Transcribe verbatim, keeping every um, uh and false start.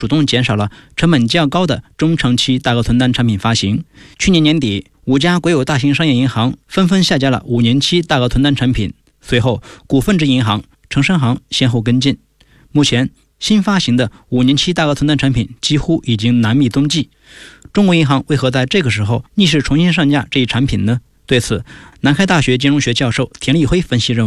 主动减少了成本较高的中长期大额存单产品发行。去年年底，五家国有大型商业银行纷纷下架了五年期大额存单产品，随后股份制银行、城商行先后跟进。目前新发行的五年期大额存单产品几乎已经难觅踪迹。中国银行为何在这个时候逆势重新上架这一产品呢？对此，南开大学金融学教授田立辉分析认为，